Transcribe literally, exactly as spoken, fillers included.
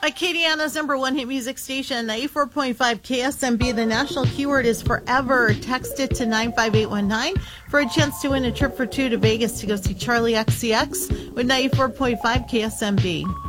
Acadiana's number one hit music station, ninety-four point five K S M B. The national keyword is forever. Text it to nine five eight one nine for a chance to win a trip for two to Vegas to go see Charlie X C X with ninety-four point five K S M B.